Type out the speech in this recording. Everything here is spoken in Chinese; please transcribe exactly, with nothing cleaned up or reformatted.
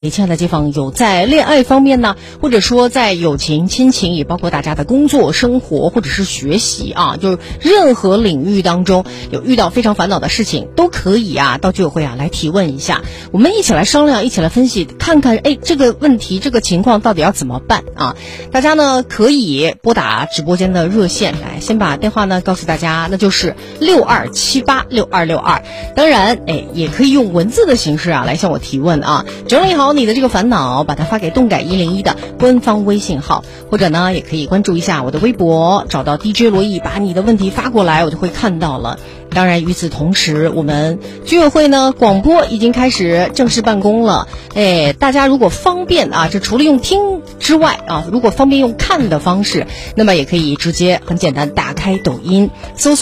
亲爱的街坊，有在恋爱方面呢，或者说在友情、亲情，也包括大家的工作、生活或者是学习啊，就是任何领域当中有遇到非常烦恼的事情，都可以啊到居委会啊来提问一下，我们一起来商量，一起来分析，看看哎这个问题这个情况到底要怎么办啊？大家呢可以拨打直播间的热线来，先把电话呢告诉大家，那就是六二七八六二六二。当然，哎也可以用文字的形式啊来向我提问啊，整理好你的这个烦恼，把它发给动感一零一的官方微信号，或者呢也可以关注一下我的微博，找到 D J 罗毅，把你的问题发过来，我就会看到了。当然与此同时，我们居委会呢广播已经开始正式办公了。哎，大家如果方便啊，这除了用听之外啊，如果方便用看的方式，那么也可以直接很简单打开抖音搜索